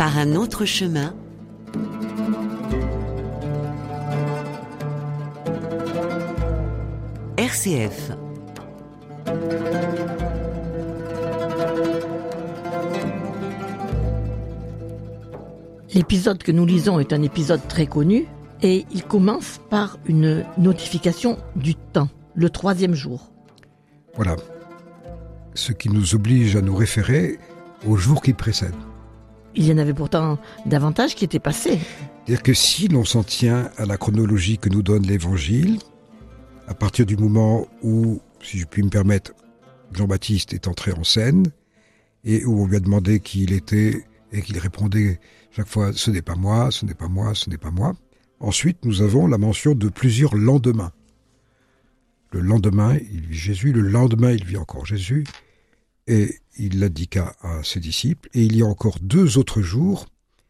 par un autre chemin. RCF. L'épisode que nous lisons est un épisode très connu et il commence par une notification du temps, le 3e jour. Voilà. Ce qui nous oblige à nous référer au jour qui précède. Il y en avait pourtant davantage qui étaient passés. C'est-à-dire que si l'on s'en tient à la chronologie que nous donne l'Évangile, à partir du moment où, si je puis me permettre, Jean-Baptiste est entré en scène et où on lui a demandé qui il était et qu'il répondait chaque fois « ce n'est pas moi, ce n'est pas moi, ce n'est pas moi ». Ensuite, nous avons la mention de plusieurs lendemains. Le lendemain, il vit Jésus, le lendemain, il vit encore Jésus, et il l'indiqua à ses disciples. Et il y a encore 2 autres jours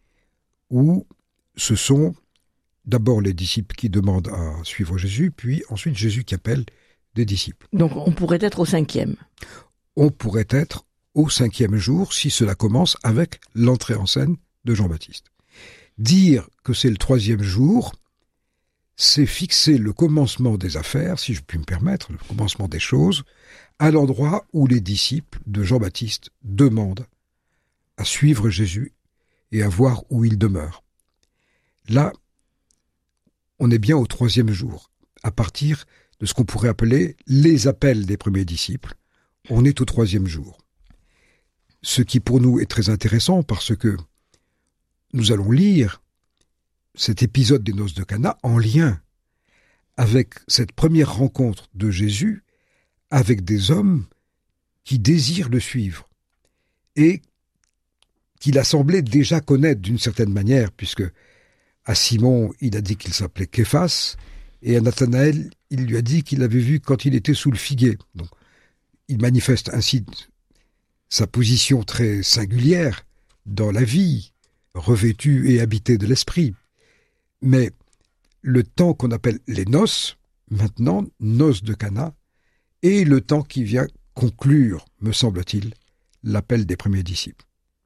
où ce sont d'abord les disciples qui demandent à suivre Jésus, puis ensuite Jésus qui appelle des disciples. Donc on pourrait être au 5e. On pourrait être au 5e jour si cela commence avec l'entrée en scène de Jean-Baptiste. Dire que c'est le 3e jour, c'est fixer le commencement des affaires, si je puis me permettre, le commencement des choses, à l'endroit où les disciples de Jean-Baptiste demandent à suivre Jésus et à voir où il demeure. Là, on est bien au 3e jour, à partir de ce qu'on pourrait appeler les appels des premiers disciples. On est au 3e jour. Ce qui pour nous est très intéressant parce que nous allons lire cet épisode des noces de Cana en lien avec cette première rencontre de Jésus avec des hommes qui désirent le suivre et qu'il a semblé déjà connaître d'une certaine manière, puisque à Simon, il a dit qu'il s'appelait Képhas, et à Nathanaël, il lui a dit qu'il l'avait vu quand il était sous le figuier. Donc, il manifeste ainsi sa position très singulière dans la vie, revêtue et habitée de l'esprit. Mais le temps qu'on appelle les noces, maintenant, noces de Cana, est le temps qui vient conclure, me semble-t-il, l'appel des premiers disciples.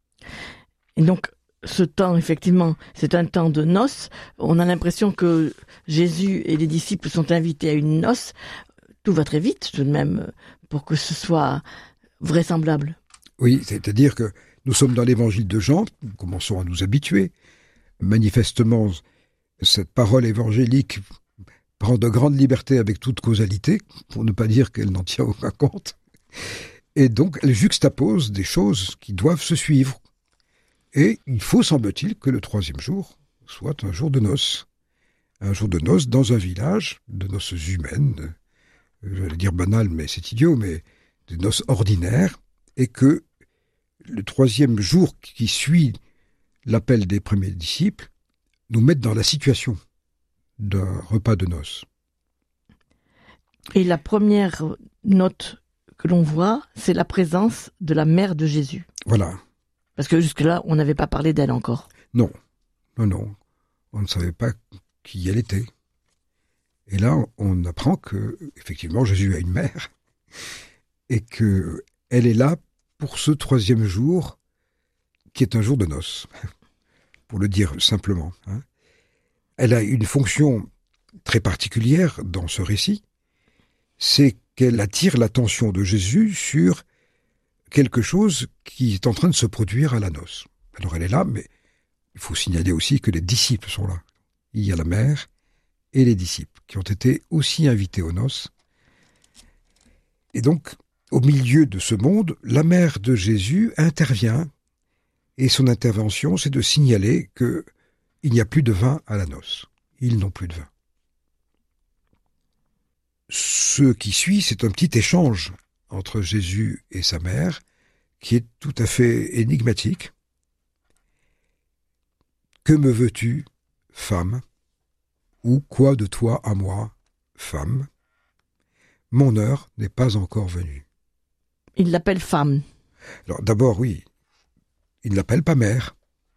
Et donc, ce temps, effectivement, c'est un temps de noces. On a l'impression que Jésus et les disciples sont invités à une noce. Tout va très vite, tout de même, pour que ce soit vraisemblable. Oui, c'est-à-dire que nous sommes dans l'évangile de Jean, nous commençons à nous habituer. Manifestement, cette parole évangélique prend de grandes libertés avec toute causalité, pour ne pas dire qu'elle n'en tient aucun compte. Et donc, elle juxtapose des choses qui doivent se suivre. Et il faut, semble-t-il, que le 3e jour soit un jour de noces. Un jour de noces dans un village, de noces humaines, j'allais dire banales, mais c'est idiot, mais des noces ordinaires, et que le 3e jour qui suit l'appel des premiers disciples nous mette dans la situation d'un repas de noces. Et la première note que l'on voit, c'est la présence de la mère de Jésus. Voilà. Parce que jusque-là, on n'avait pas parlé d'elle encore. Non. On ne savait pas qui elle était. Et là, on apprend que, effectivement, Jésus a une mère et que elle est là pour ce 3e jour, qui est un jour de noces, pour le dire simplement. Elle a une fonction très particulière dans ce récit, c'est qu'elle attire l'attention de Jésus sur quelque chose qui est en train de se produire à la noce. Alors elle est là, mais il faut signaler aussi que les disciples sont là. Il y a la mère et les disciples qui ont été aussi invités aux noces. Et donc, au milieu de ce monde, la mère de Jésus intervient, et son intervention, c'est de signaler qu'il n'y a plus de vin à la noce. Ils n'ont plus de vin. Ce qui suit, c'est un petit échange entre Jésus et sa mère, qui est tout à fait énigmatique. « Que me veux-tu, femme ? Ou quoi de toi à moi, femme ? Mon heure n'est pas encore venue. » Il l'appelle femme. Alors d'abord, oui, il ne l'appelle pas mère.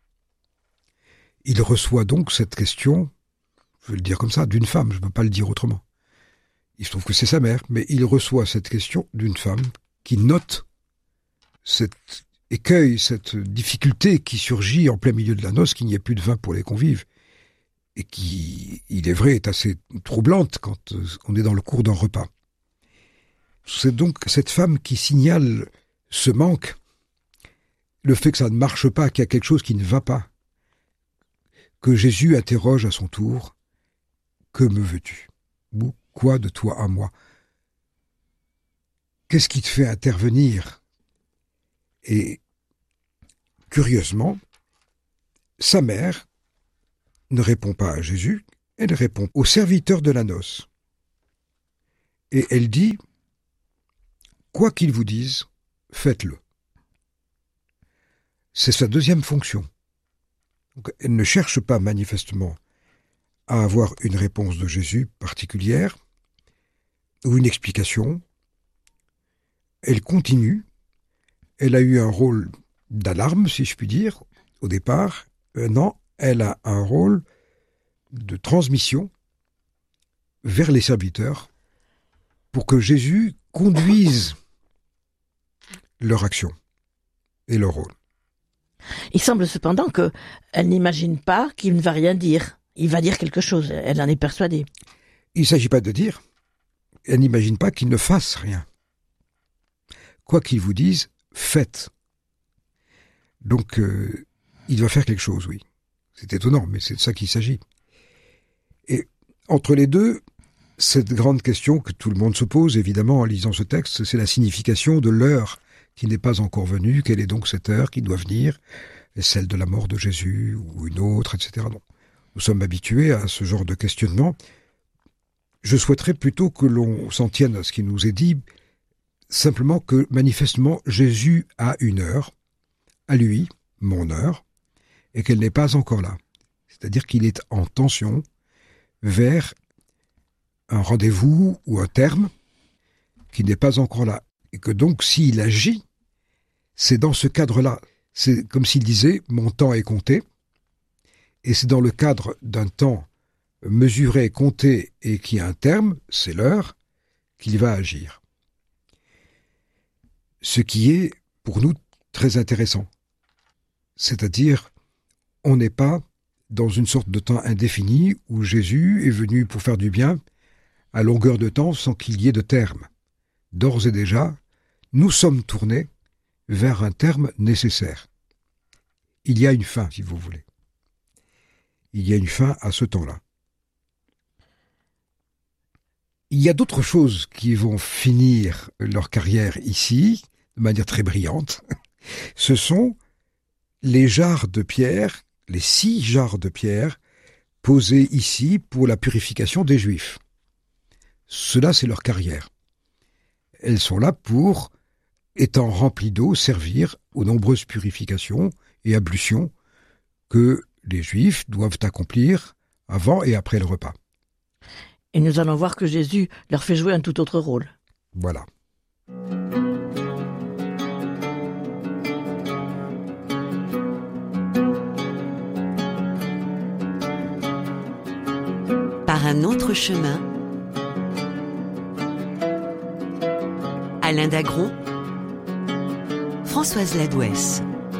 Il reçoit donc cette question, je vais le dire comme ça, d'une femme, je ne peux pas le dire autrement. Il se trouve que c'est sa mère, mais il reçoit cette question d'une femme qui note cette écueil, cette difficulté qui surgit en plein milieu de la noce, qu'il n'y ait plus de vin pour les convives, et qui, il est vrai, est assez troublante quand on est dans le cours d'un repas. C'est donc cette femme qui signale ce manque, le fait que ça ne marche pas, qu'il y a quelque chose qui ne va pas, que Jésus interroge à son tour, « Que me veux-tu » ou « Quoi de toi à moi » Qu'est-ce qui te fait intervenir? Et curieusement, sa mère ne répond pas à Jésus, elle répond au serviteur de la noce. Et elle dit, quoi qu'il vous dise, faites-le. C'est sa deuxième fonction. Donc, elle ne cherche pas manifestement à avoir une réponse de Jésus particulière ou une explication. Elle continue. Elle a eu un rôle d'alarme, si je puis dire, au départ. Non, elle a un rôle de transmission vers les serviteurs pour que Jésus conduise leur action et leur rôle. Il semble cependant qu'elle n'imagine pas qu'il ne va rien dire. Il va dire quelque chose, elle en est persuadée. Il ne s'agit pas de dire, elle n'imagine pas qu'il ne fasse rien. Quoi qu'il vous dise, faites. Donc, il doit faire quelque chose, oui. C'est étonnant, mais c'est de ça qu'il s'agit. Et entre les deux, cette grande question que tout le monde se pose, évidemment, en lisant ce texte, c'est la signification de l'heure qui n'est pas encore venue. Quelle est donc cette heure qui doit venir? Est-ce celle de la mort de Jésus ou une autre, etc. Non. Nous sommes habitués à ce genre de questionnement. Je souhaiterais plutôt que l'on s'en tienne à ce qui nous est dit, simplement que, manifestement, Jésus a une heure, à lui, mon heure, et qu'elle n'est pas encore là. C'est-à-dire qu'il est en tension vers un rendez-vous ou un terme qui n'est pas encore là. Et que donc, s'il agit, c'est dans ce cadre-là. C'est comme s'il disait « mon temps est compté », et c'est dans le cadre d'un temps mesuré, compté et qui a un terme, c'est l'heure, qu'il va agir. Ce qui est, pour nous, très intéressant. C'est-à-dire, on n'est pas dans une sorte de temps indéfini où Jésus est venu pour faire du bien à longueur de temps sans qu'il y ait de terme. D'ores et déjà, nous sommes tournés vers un terme nécessaire. Il y a une fin, si vous voulez. Il y a une fin à ce temps-là. Il y a d'autres choses qui vont finir leur carrière ici, de manière très brillante. Ce sont les jarres de pierre, les 6 jarres de pierre posées ici pour la purification des Juifs. Cela, c'est leur carrière. Elles sont là pour, étant remplies d'eau, servir aux nombreuses purifications et ablutions que les Juifs doivent accomplir avant et après le repas. Et nous allons voir que Jésus leur fait jouer un tout autre rôle. Voilà. Par un autre chemin, Alain Dagron, Françoise Ladouès.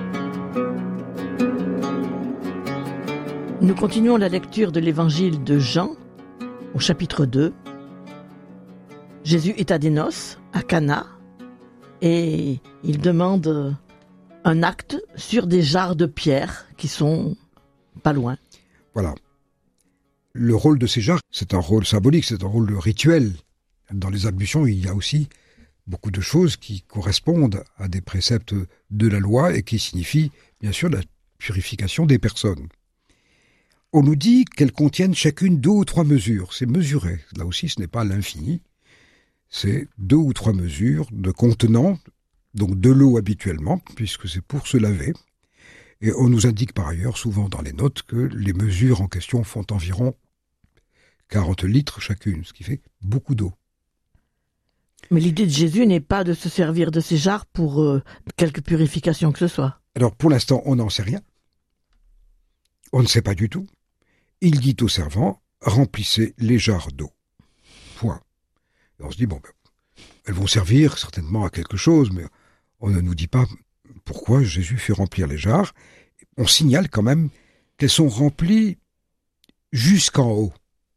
Nous continuons la lecture de l'évangile de Jean, au chapitre 2. Jésus est à des noces, à Cana, et il demande un acte sur des jarres de pierre qui sont pas loin. Voilà. Le rôle de ces jarres, c'est un rôle symbolique, c'est un rôle rituel. Dans les ablutions, il y a aussi beaucoup de choses qui correspondent à des préceptes de la loi et qui signifient, bien sûr, la purification des personnes. On nous dit qu'elles contiennent chacune 2 ou 3 mesures. C'est mesuré. Là aussi, ce n'est pas l'infini. C'est 2 ou 3 mesures de contenant, donc de l'eau habituellement, puisque c'est pour se laver. Et on nous indique par ailleurs, souvent dans les notes, que les mesures en question font environ 40 litres chacune, ce qui fait beaucoup d'eau. Mais l'idée de Jésus n'est pas de se servir de ces jarres pour quelque purification que ce soit. Alors pour l'instant, on n'en sait rien. On ne sait pas du tout. Il dit aux servants, remplissez les jarres d'eau. Point. Et on se dit, bon, elles vont servir certainement à quelque chose, mais on ne nous dit pas pourquoi Jésus fait remplir les jarres. On signale quand même qu'elles sont remplies jusqu'en haut.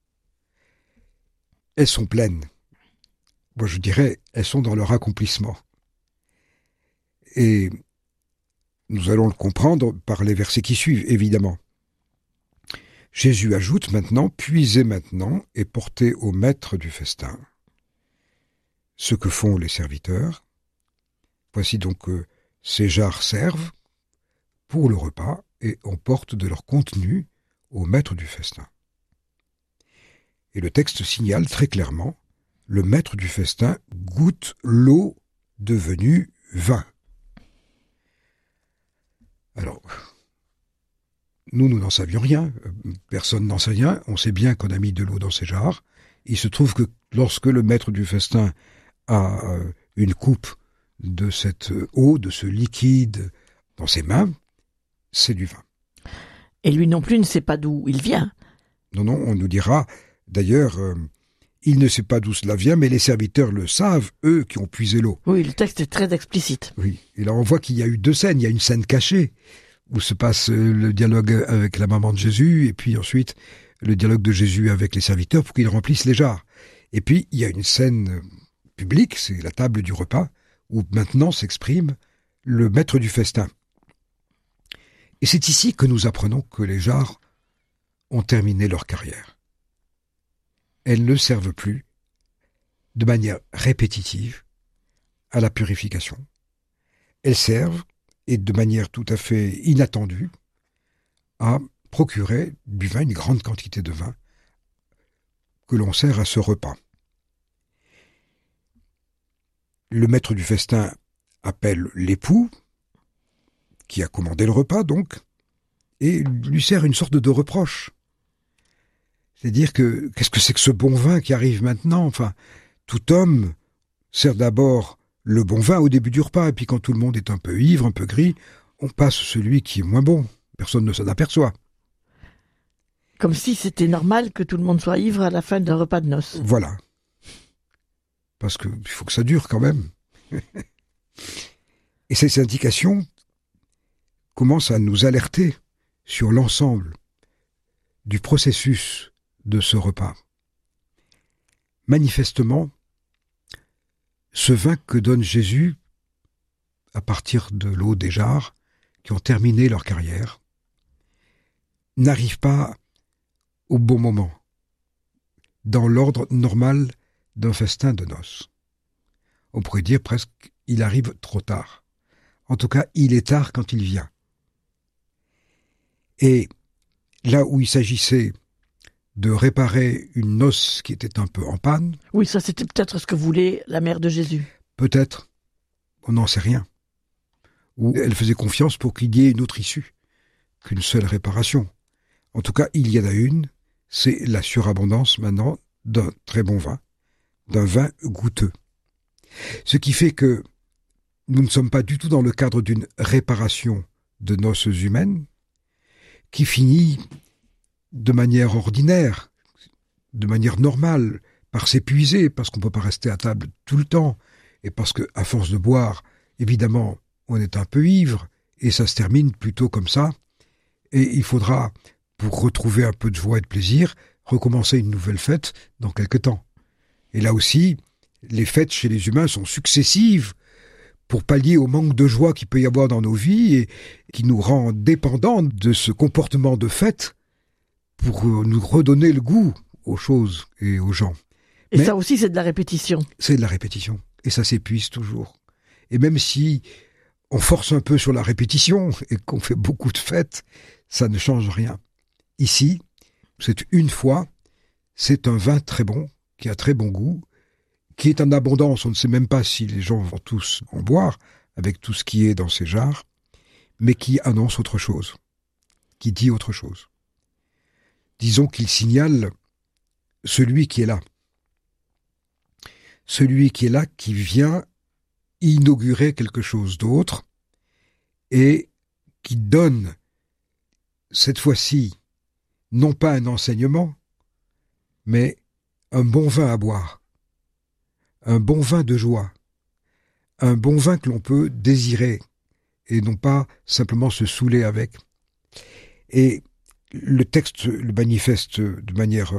Elles sont pleines. Moi, je dirais, elles sont dans leur accomplissement. Et nous allons le comprendre par les versets qui suivent, évidemment. Jésus ajoute maintenant, puisez maintenant et portez au maître du festin. Ce que font les serviteurs. Voici donc que ces jarres servent pour le repas et on porte de leur contenu au maître du festin. Et le texte signale très clairement, le maître du festin goûte l'eau devenue vin. Alors, nous n'en savions rien, personne n'en sait rien, on sait bien qu'on a mis de l'eau dans ces jarres. Il se trouve que lorsque le maître du festin a une coupe de cette eau, de ce liquide dans ses mains, c'est du vin. Et lui non plus ne sait pas d'où il vient. Non, on nous dira, d'ailleurs, il ne sait pas d'où cela vient, mais les serviteurs le savent, eux qui ont puisé l'eau. Oui, le texte est très explicite. Oui, et là on voit qu'il y a eu deux scènes. Il y a une scène cachée, où se passe le dialogue avec la maman de Jésus, et puis ensuite le dialogue de Jésus avec les serviteurs pour qu'ils remplissent les jarres. Et puis il y a une scène publique, c'est la table du repas, où maintenant s'exprime le maître du festin. Et c'est ici que nous apprenons que les jarres ont terminé leur carrière. Elles ne servent plus, de manière répétitive, à la purification. Elles servent, et de manière tout à fait inattendue, à procurer du vin, une grande quantité de vin, que l'on sert à ce repas. Le maître du festin appelle l'époux, qui a commandé le repas donc, et lui sert une sorte de reproche. C'est-à-dire que, qu'est-ce que c'est que ce bon vin qui arrive maintenant? Enfin, tout homme sert d'abord le bon vin au début du repas, et puis quand tout le monde est un peu ivre, un peu gris, on passe celui qui est moins bon. Personne ne s'en aperçoit. Comme si c'était normal que tout le monde soit ivre à la fin d'un repas de noces. Voilà. Parce qu'il faut que ça dure quand même. Et ces indications commencent à nous alerter sur l'ensemble du processus de ce repas. Manifestement, ce vin que donne Jésus à partir de l'eau des jarres, qui ont terminé leur carrière, n'arrive pas au bon moment, dans l'ordre normal d'un festin de noces. On pourrait dire presque il arrive trop tard. En tout cas, il est tard quand il vient. Et là où il s'agissait de réparer une noce qui était un peu en panne... Oui, ça c'était peut-être ce que voulait la mère de Jésus. Peut-être, on n'en sait rien. Ou elle faisait confiance pour qu'il y ait une autre issue qu'une seule réparation. En tout cas, il y en a une, c'est la surabondance maintenant d'un très bon vin, d'un vin goûteux. Ce qui fait que nous ne sommes pas du tout dans le cadre d'une réparation de noces humaines qui finit de manière ordinaire, de manière normale, par s'épuiser, parce qu'on ne peut pas rester à table tout le temps, et parce que, à force de boire, évidemment, on est un peu ivre, et ça se termine plutôt comme ça, et il faudra, pour retrouver un peu de joie et de plaisir, recommencer une nouvelle fête dans quelque temps. Et là aussi, les fêtes chez les humains sont successives pour pallier au manque de joie qu'il peut y avoir dans nos vies et qui nous rend dépendants de ce comportement de fête pour nous redonner le goût aux choses et aux gens. Et ça aussi, c'est de la répétition. C'est de la répétition. Et ça s'épuise toujours. Et même si on force un peu sur la répétition et qu'on fait beaucoup de fêtes, ça ne change rien. Ici, c'est une fois, c'est un vin très bon, qui a très bon goût, qui est en abondance. On ne sait même pas si les gens vont tous en boire, avec tout ce qui est dans ces jarres, mais qui annonce autre chose, qui dit autre chose. Disons qu'il signale celui qui est là. Celui qui est là, qui vient inaugurer quelque chose d'autre et qui donne, cette fois-ci, non pas un enseignement, mais un bon vin à boire, un bon vin de joie, un bon vin que l'on peut désirer et non pas simplement se saouler avec. Et le texte le manifeste de manière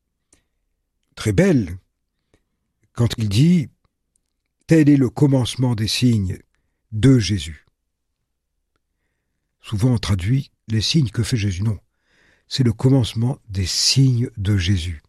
très belle quand il dit « Tel est le commencement des signes de Jésus ». Souvent on traduit « les signes que fait Jésus ». Non, c'est le commencement des signes de Jésus.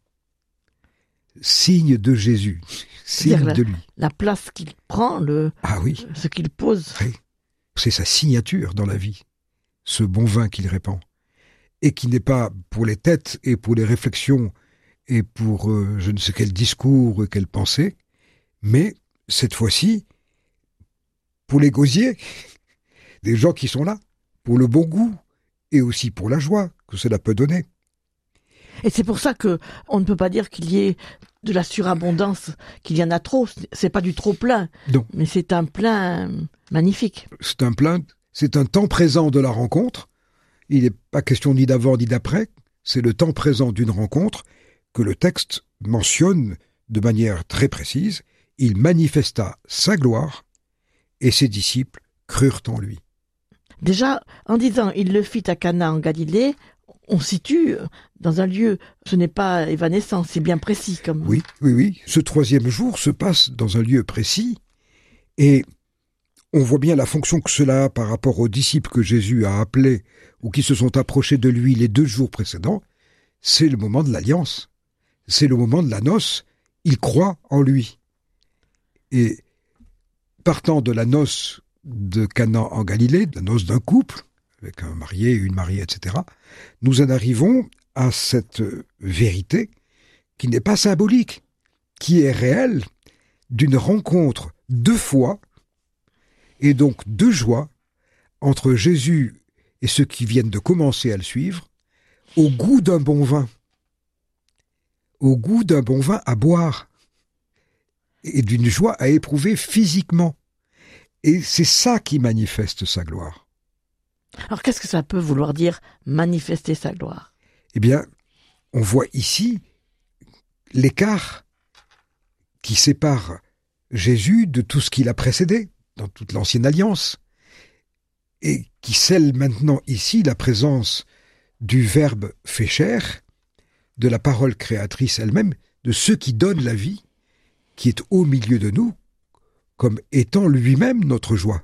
Signe de Jésus, signe de lui. La place qu'il prend, ce qu'il pose. Oui. C'est sa signature dans la vie, ce bon vin qu'il répand. Et qui n'est pas pour les têtes et pour les réflexions et pour je ne sais quel discours, quelle pensée, mais cette fois-ci, pour les gosiers, des gens qui sont là, pour le bon goût et aussi pour la joie que cela peut donner. Et c'est pour ça que on ne peut pas dire qu'il y ait de la surabondance, qu'il y en a trop. C'est pas du trop plein, non. Mais c'est un plein magnifique. C'est un temps présent de la rencontre. Il n'est pas question ni d'avant ni d'après. C'est le temps présent d'une rencontre que le texte mentionne de manière très précise. Il manifesta sa gloire et ses disciples crurent en lui. Déjà, en disant « il le fit à Cana en Galilée », on situe dans un lieu, ce n'est pas évanescent, c'est bien précis. Comme... Oui. Ce troisième jour se passe dans un lieu précis et on voit bien la fonction que cela a par rapport aux disciples que Jésus a appelés ou qui se sont approchés de lui les 2 jours précédents. C'est le moment de l'alliance, c'est le moment de la noce. Ils croient en lui. Et partant de la noce de Cana en Galilée, de la noce d'un couple, avec un marié, une mariée, etc., nous en arrivons à cette vérité qui n'est pas symbolique, qui est réelle, d'une rencontre de foi et donc de joie entre Jésus et ceux qui viennent de commencer à le suivre, au goût d'un bon vin, à boire et d'une joie à éprouver physiquement. Et c'est ça qui manifeste sa gloire. Alors qu'est-ce que ça peut vouloir dire, manifester sa gloire ? Eh bien, on voit ici l'écart qui sépare Jésus de tout ce qu'il a précédé, dans toute l'ancienne alliance, et qui scelle maintenant ici la présence du Verbe fait chair, de la parole créatrice elle-même, de ce qui donne la vie, qui est au milieu de nous, comme étant lui-même notre joie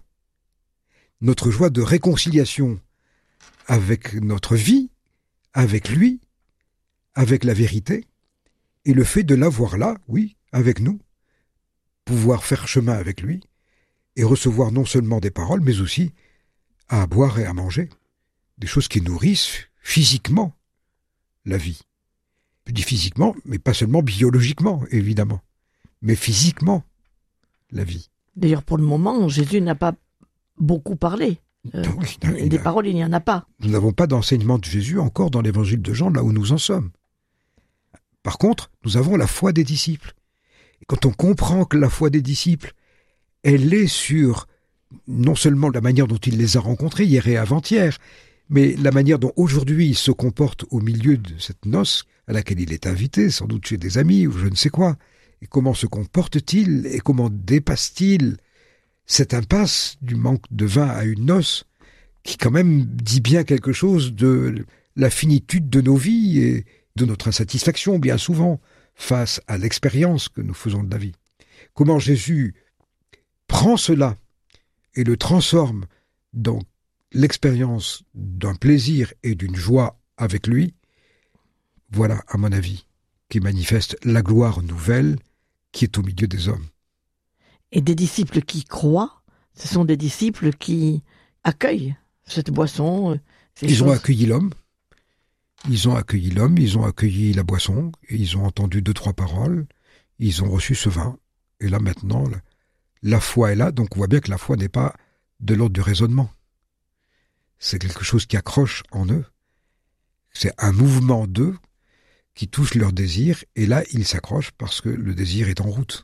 de réconciliation avec notre vie, avec lui, avec la vérité, et le fait de l'avoir là, oui, avec nous, pouvoir faire chemin avec lui, et recevoir non seulement des paroles, mais aussi à boire et à manger, des choses qui nourrissent physiquement la vie. Je dis physiquement, mais pas seulement biologiquement, évidemment, mais physiquement la vie. D'ailleurs, pour le moment, Jésus n'a pas beaucoup parlé. Des paroles, il n'y en a pas. Nous n'avons pas d'enseignement de Jésus encore dans l'évangile de Jean, là où nous en sommes. Par contre, nous avons la foi des disciples. Et quand on comprend que la foi des disciples, elle est sur non seulement la manière dont il les a rencontrés hier et avant-hier, mais la manière dont aujourd'hui il se comporte au milieu de cette noce à laquelle il est invité, sans doute chez des amis ou je ne sais quoi, et comment se comporte-t-il et comment dépasse-t-il cette impasse du manque de vin à une noce qui quand même dit bien quelque chose de la finitude de nos vies et de notre insatisfaction bien souvent face à l'expérience que nous faisons de la vie. Comment Jésus prend cela et le transforme dans l'expérience d'un plaisir et d'une joie avec lui, voilà, à mon avis, qui manifeste la gloire nouvelle qui est au milieu des hommes. Et des disciples qui croient, ce sont des disciples qui accueillent cette boisson. Ils ont accueilli l'homme, ils ont accueilli la boisson, et ils ont entendu 2-3 paroles, ils ont reçu ce vin. Et là maintenant, la foi est là, donc on voit bien que la foi n'est pas de l'ordre du raisonnement. C'est quelque chose qui accroche en eux. C'est un mouvement d'eux qui touche leur désir, et là ils s'accrochent parce que le désir est en route.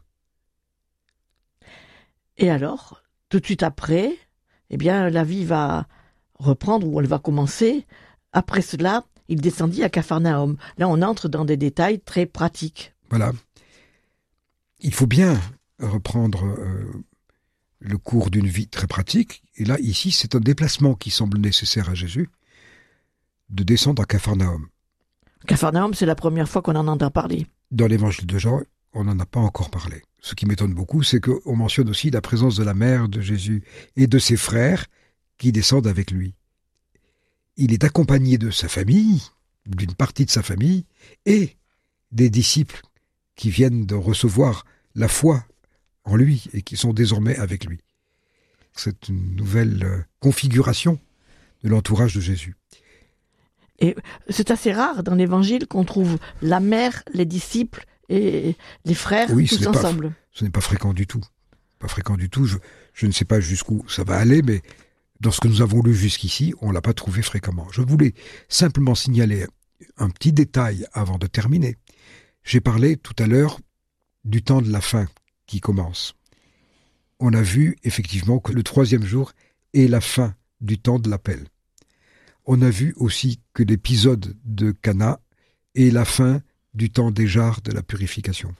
Et alors, tout de suite après, eh bien, la vie va reprendre, ou elle va commencer. Après cela, il descendit à Capharnaüm. Là, on entre dans des détails très pratiques. Voilà. Il faut bien reprendre le cours d'une vie très pratique. Et là, ici, c'est un déplacement qui semble nécessaire à Jésus, de descendre à Capharnaüm. Capharnaüm, c'est la première fois qu'on en entend parler. Dans l'évangile de Jean, on n'en a pas encore parlé. Ce qui m'étonne beaucoup, c'est qu'on mentionne aussi la présence de la mère de Jésus et de ses frères qui descendent avec lui. Il est accompagné de sa famille, d'une partie de sa famille, et des disciples qui viennent de recevoir la foi en lui et qui sont désormais avec lui. C'est une nouvelle configuration de l'entourage de Jésus. Et c'est assez rare dans l'Évangile qu'on trouve la mère, les disciples et les frères tous ensemble. Ce n'est pas fréquent du tout. Pas fréquent du tout. Je ne sais pas jusqu'où ça va aller, mais dans ce que nous avons lu jusqu'ici, on ne l'a pas trouvé fréquemment. Je voulais simplement signaler un petit détail avant de terminer. J'ai parlé tout à l'heure du temps de la fin qui commence. On a vu effectivement que le 3e jour est la fin du temps de l'appel. On a vu aussi que l'épisode de Cana est la fin du temps des jarres de la purification.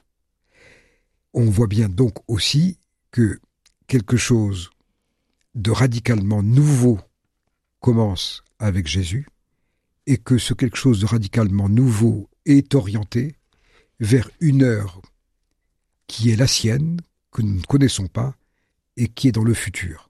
On voit bien donc aussi que quelque chose de radicalement nouveau commence avec Jésus et que ce quelque chose de radicalement nouveau est orienté vers une heure qui est la sienne, que nous ne connaissons pas et qui est dans le futur.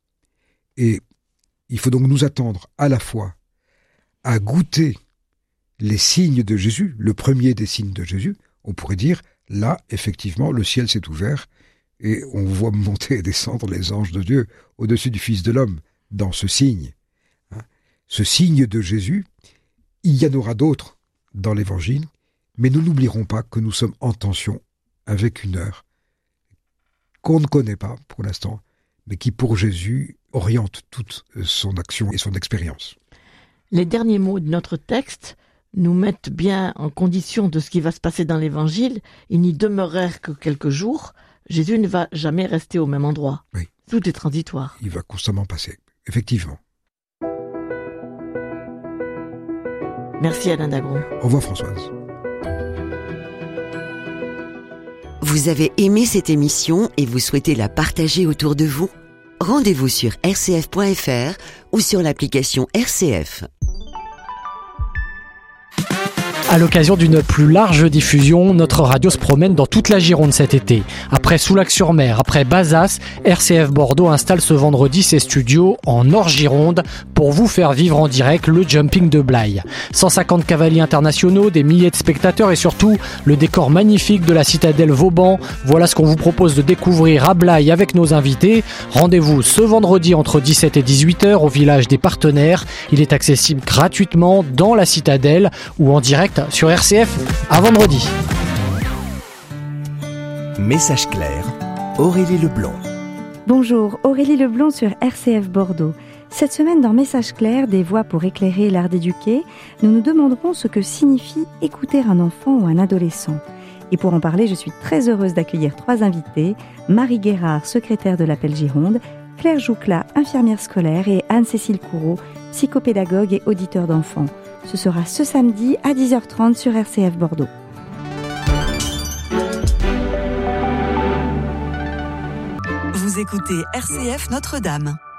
Et il faut donc nous attendre à la fois à goûter les signes de Jésus, le premier des signes de Jésus. On pourrait dire, là, effectivement, le ciel s'est ouvert et on voit monter et descendre les anges de Dieu au-dessus du Fils de l'homme dans ce signe. Ce signe de Jésus, il y en aura d'autres dans l'Évangile, mais nous n'oublierons pas que nous sommes en tension avec une heure qu'on ne connaît pas pour l'instant, mais qui pour Jésus oriente toute son action et son expérience. Les derniers mots de notre texte nous mettent bien en condition de ce qui va se passer dans l'Évangile. Il n'y demeurèrent que quelques jours. Jésus ne va jamais rester au même endroit. Oui. Tout est transitoire. Il va constamment passer, effectivement. Merci Alain Dagron. Au revoir Françoise. Vous avez aimé cette émission et vous souhaitez la partager autour de vous ? Rendez-vous sur rcf.fr ou sur l'application RCF. À l'occasion d'une plus large diffusion, notre radio se promène dans toute la Gironde cet été. Après Soulac-sur-Mer, après Bazas, RCF Bordeaux installe ce vendredi ses studios en Nord-Gironde pour vous faire vivre en direct le jumping de Blaye. 150 cavaliers internationaux, des milliers de spectateurs et surtout le décor magnifique de la citadelle Vauban. Voilà ce qu'on vous propose de découvrir à Blaye avec nos invités. Rendez-vous ce vendredi entre 17 et 18h au village des Partenaires. Il est accessible gratuitement dans la citadelle ou en direct sur RCF à vendredi. Message clair, Aurélie Leblond. Bonjour, Aurélie Leblond sur RCF Bordeaux. Cette semaine dans Message clair, des voix pour éclairer l'art d'éduquer, nous nous demanderons ce que signifie écouter un enfant ou un adolescent. Et pour en parler, je suis très heureuse d'accueillir 3 invités, Marie Guérard, secrétaire de l'Appel Gironde, Claire Joucla, infirmière scolaire, et Anne-Cécile Courreau, psychopédagogue et auditeur d'enfants. Ce sera ce samedi à 10h30 sur RCF Bordeaux. Vous écoutez RCF Notre-Dame.